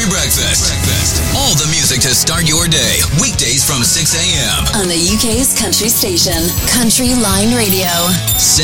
Country Breakfast. All the music to start your day. Weekdays from 6 a.m. on the UK's country station, Country Line Radio.